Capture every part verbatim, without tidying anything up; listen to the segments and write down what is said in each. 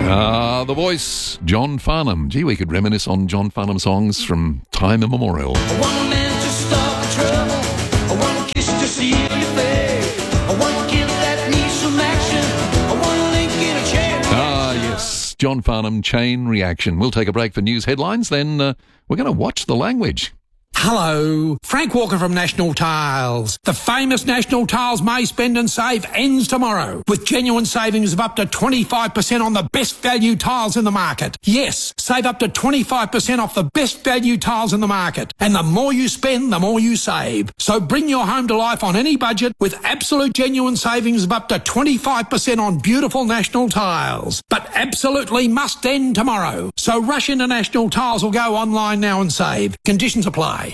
Ah, the voice, John Farnham. Gee, we could reminisce on John Farnham songs from time immemorial. One man to stop the trouble, one kiss to seal your fate, one kill that needs some action, one link in a chain. Ah, yes, John Farnham, Chain Reaction. We'll take a break for news headlines, then uh, we're going to watch the language. Hello, Frank Walker from National Tiles. The famous National Tiles May Spend and Save ends tomorrow with genuine savings of up to twenty-five percent on the best value tiles in the market. Yes, save up to twenty-five percent off the best value tiles in the market. And the more you spend, the more you save. So bring your home to life on any budget with absolute genuine savings of up to twenty-five percent on beautiful National Tiles. But absolutely must end tomorrow. So rush into National Tiles or go online now and save. Conditions apply.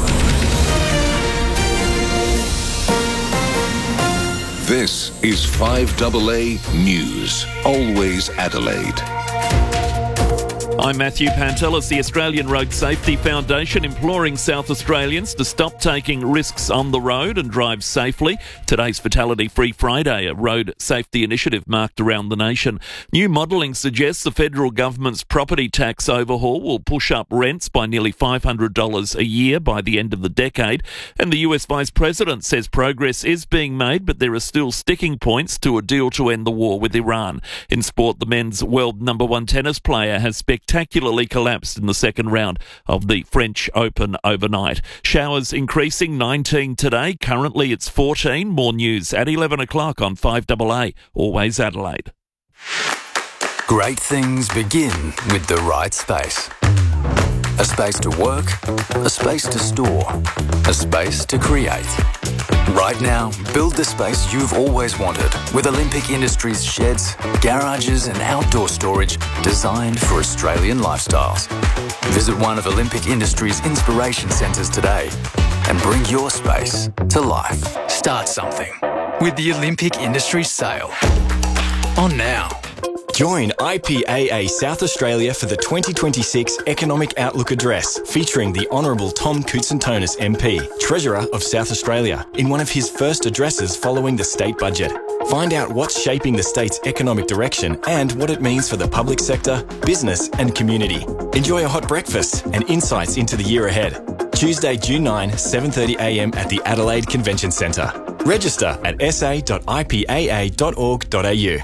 This is five A A News, always Adelaide. I'm Matthew Pantelis, the Australian Road Safety Foundation, imploring South Australians to stop taking risks on the road and drive safely. Today's Fatality Free Friday, a road safety initiative marked around the nation. New modelling suggests the federal government's property tax overhaul will push up rents by nearly five hundred dollars a year by the end of the decade. And the U S Vice President says progress is being made, but there are still sticking points to a deal to end the war with Iran. In sport, the men's world number one tennis player has spectacularly spectacularly collapsed in the second round of the French Open overnight. Showers increasing, nineteen today. Currently it's fourteen. More news at eleven o'clock on five A A, always Adelaide. Great things begin with the right space. A space to work, a space to store, a space to create. Right now, build the space you've always wanted with Olympic Industries sheds, garages and outdoor storage designed for Australian lifestyles. Visit one of Olympic Industries' inspiration centres today and bring your space to life. Start something with the Olympic Industries sale. On now. Join I P A A South Australia for the twenty twenty-six Economic Outlook Address, featuring the Honourable Tom Koutsantonis M P, Treasurer of South Australia, in one of his first addresses following the state budget. Find out what's shaping the state's economic direction and what it means for the public sector, business and community. Enjoy a hot breakfast and insights into the year ahead. Tuesday, June ninth, seven thirty a m at the Adelaide Convention Centre. Register at s a dot i p a a dot org dot a u.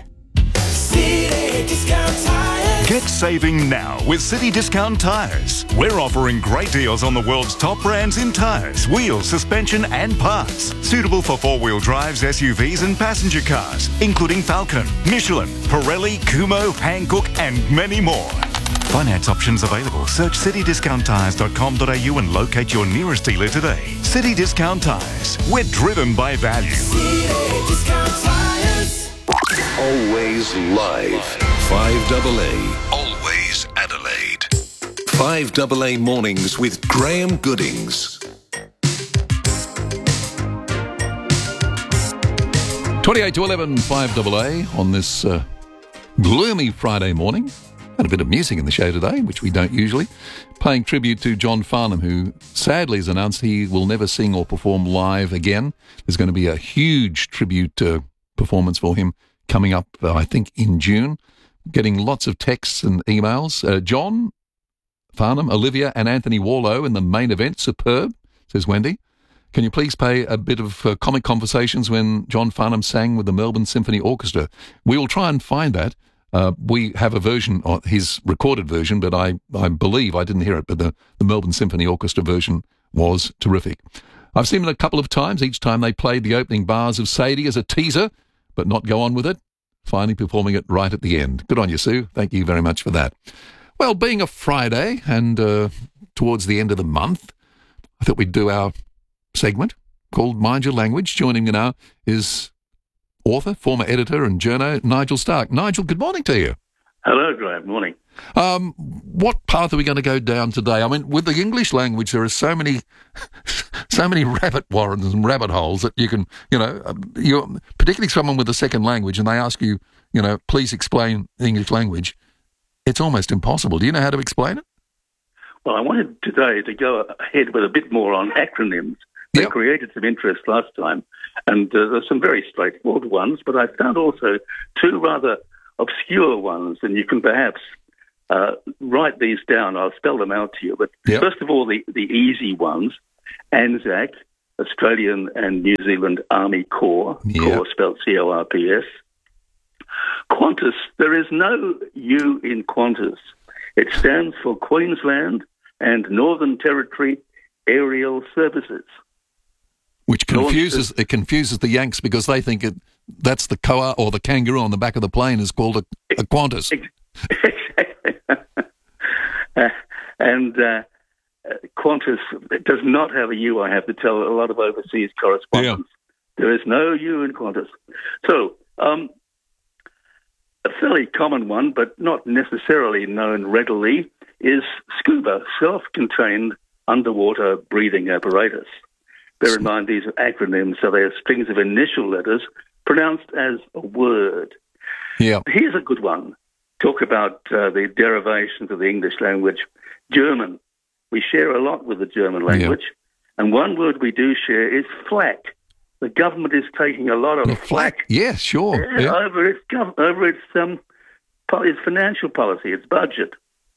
Get saving now with City Discount Tyres. We're offering great deals on the world's top brands in tyres, wheels, suspension and parts. Suitable for four-wheel drives, S U Vs and passenger cars, including Falcon, Michelin, Pirelli, Kumho, Hankook and many more. Finance options available. Search city discount tyres dot com dot a u and locate your nearest dealer today. City Discount Tyres. We're driven by value. City Discount Tires. Always live. five A A, always Adelaide. five A A Mornings with Graham Goodings. twenty-eight to eleven, five A A on this uh, gloomy Friday morning. Had a bit of music in the show today, which we don't usually. Paying tribute to John Farnham, who sadly has announced he will never sing or perform live again. There's going to be a huge tribute uh, performance for him coming up, uh, I think, in June. Getting lots of texts and emails. Uh, John Farnham, Olivia and Anthony Warlow in the main event. Superb, says Wendy. Can you please play a bit of uh, comic conversations when John Farnham sang with the Melbourne Symphony Orchestra? We will try and find that. Uh, we have a version, of his recorded version, but I, I believe, I didn't hear it, but the, the Melbourne Symphony Orchestra version was terrific. I've seen it a couple of times. Each time they played the opening bars of Sadie as a teaser, but not go on with it. Finally performing it right at the end. Good on you, Sue. Thank you very much for that. Well, being a Friday and uh, towards the end of the month, I thought we'd do our segment called Mind Your Language. Joining me now is author, former editor and journo, Nigel Stark. Nigel, good morning to you. Hello, Graham. Morning. Um, what path are we going to go down today? I mean, with the English language, there are so many, so many rabbit warrens and rabbit holes that you can, you know, you're particularly someone with a second language, and they ask you, you know, please explain the English language. It's almost impossible. Do you know how to explain it? Well, I wanted today to go ahead with a bit more on acronyms. They Yep. created some interest last time, and uh, there's some very straightforward ones, but I found also two rather obscure ones, and you can perhaps uh, write these down. I'll spell them out to you. But Yep. first of all, the, the easy ones, ANZAC, Australian and New Zealand Army Corps, Yep. Corps spelled C O R P S. Qantas, there is no U in Qantas. It stands for Queensland and Northern Territory Aerial Services. Which confuses it confuses the Yanks because they think it that's the koa or the kangaroo on the back of the plane is called a, a Qantas. uh, and uh, Qantas does not have a U, I have to tell a lot of overseas correspondents. There is no U in Qantas. So, um, a fairly common one, but not necessarily known readily, is SCUBA, self-contained underwater breathing apparatus. Bear in mind these are acronyms, so they are strings of initial letters pronounced as a word. Yeah. Here's a good one. Talk about uh, the derivations of the English language. German. We share a lot with the German language. And one word we do share is flak. The government is taking a lot of The flak. Yeah, sure. yeah, Yeah. over its gov- over its um, po- its financial policy, its budget.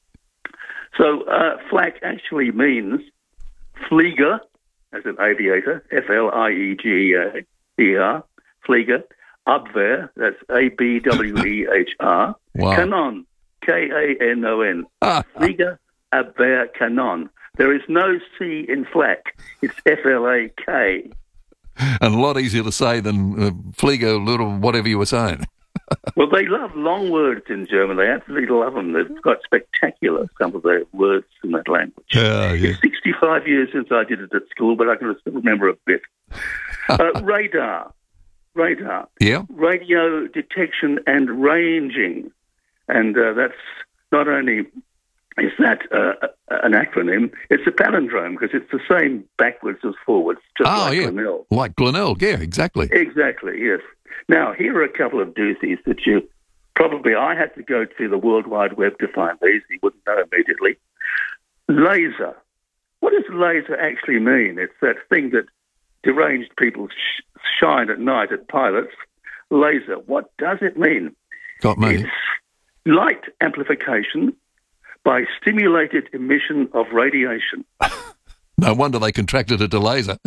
So uh, flak actually means Flieger, as an aviator, F L I E G E R, Flieger, Abwehr, that's A B W E H R, Wow. Kanon, K A N O N, Ah. Flieger, Abwehr, Kanon. There is no C in flak. It's F L A K. And a lot easier to say than uh, Flieger, little whatever you were saying. Well, they love long words in German. They absolutely love them. They've got spectacular, some of their words in that language. Yeah, yeah. It's sixty-five years since I did it at school, but I can still remember a bit. Uh, radar. Radar. Yeah. Radio detection and ranging. And uh, that's not only is that uh, an acronym, it's a palindrome because it's the same backwards as forwards, just Oh, like yeah. Glenelg. Like Glenelg, yeah, exactly. Exactly, yes. Now, here are a couple of doozies that you probably, I had to go to the World Wide Web to find these. You wouldn't know immediately. Laser. What does laser actually mean? It's that thing that deranged people sh- shine at night at pilots. Laser. What does it mean? Got me. It's light amplification by stimulated emission of radiation. No wonder they contracted it to laser.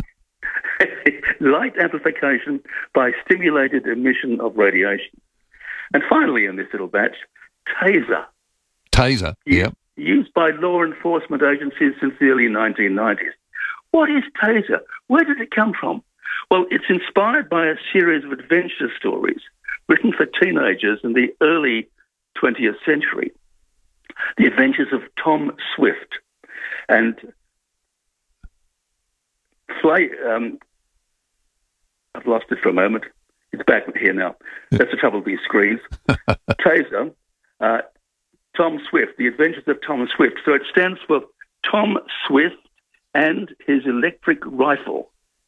Light amplification by stimulated emission of radiation. And finally, in this little batch, taser. Taser, yeah. Used by law enforcement agencies since the early nineteen nineties. What is taser? Where did it come from? Well, it's inspired by a series of adventure stories written for teenagers in the early twentieth century. The Adventures of Tom Swift. And fly, um, I've lost it for a moment. It's back here now. That's the trouble with these screens. Taser, uh, Tom Swift, The Adventures of Tom Swift. So it stands for Tom Swift and His Electric Rifle.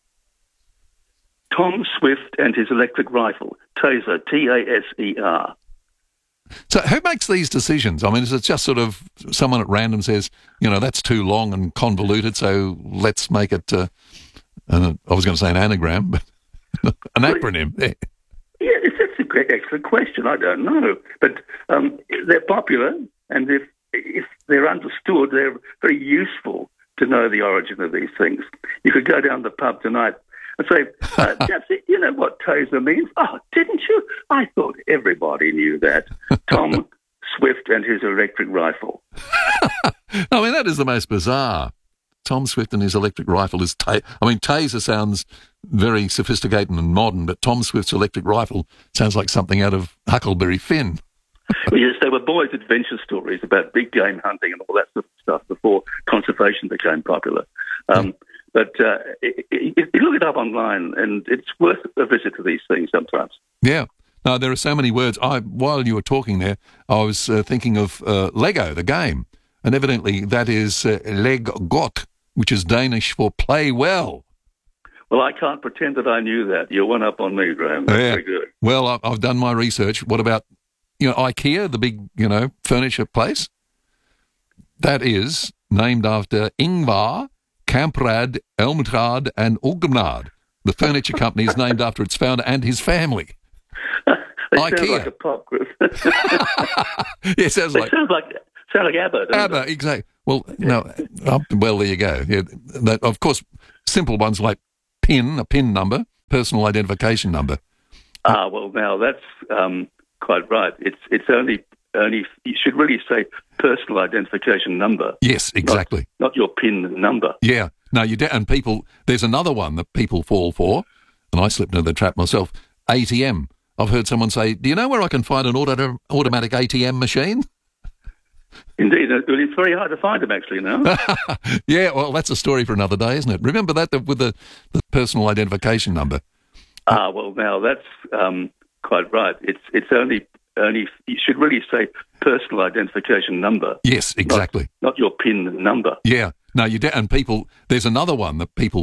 Tom Swift and His Electric Rifle. Taser, T A S E R. So who makes these decisions? I mean, is it just sort of someone at random says, you know, that's too long and convoluted, so let's make it, uh, uh, I was going to say an anagram, but an acronym. Yeah. Yeah, it's, it's a great, excellent question. I don't know. But um, they're popular, and if if they're understood, they're very useful to know the origin of these things. You could go down the pub tonight and say, uh, that's it, you know what taser means? Oh, didn't you? I thought everybody knew that. Tom Swift and His Electric Rifle. I mean, that is the most bizarre. Tom Swift and His Electric Rifle is... Ta- I mean, taser sounds very sophisticated and modern, but Tom Swift's Electric Rifle sounds like something out of Huckleberry Finn. Well, yes, they were boys' adventure stories about big game hunting and all that sort of stuff before conservation became popular. Um, mm. But uh, it, it, you look it up online, and it's worth a visit to these things sometimes. Yeah. No, there are so many words. I, while you were talking there, I was uh, thinking of uh, Lego, the game. And evidently that is uh, leg godt, which is Danish for play well. Well, I can't pretend that I knew that. You're one up on me, Graham. That's yeah. very good. Well, I've, I've done my research. What about, you know, IKEA, the big, you know, furniture place? That is named after Ingvar Kamprad Elmtrad and Orgmnad. The furniture company is named after its founder and his family. They IKEA. sound like a pop group. Yeah, sounds they like sound like sound like ABBA. Don't ABBA, exactly. Well, no, uh, well, there you go. Yeah, that, of course, simple ones like PIN, a PIN number, personal identification number. Ah, well, now that's um, quite right. It's it's only only you should really say personal identification number. Yes, exactly. Not, not your PIN number. Yeah. No, you de- and people. There's another one that people fall for, and I slipped into the trap myself. A T M. I've heard someone say, "Do you know where I can find an auto- automatic A T M machine?" Indeed, it's very hard to find them actually now. Yeah, well, that's a story for another day, isn't it? Remember that the, with the, the personal identification number. Ah, well, now that's um, quite right. It's it's only only you should really say personal identification number. Yes, exactly. Not, not your PIN number. Yeah. No, you de- and people. There's another one that people